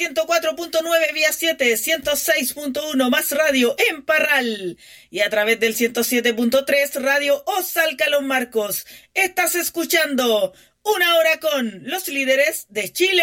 104.9 vía 7, 106.1 más radio en Parral y a través del 107.3 radio Osalca Los Marcos. Estás escuchando Una Hora con los líderes de Chile.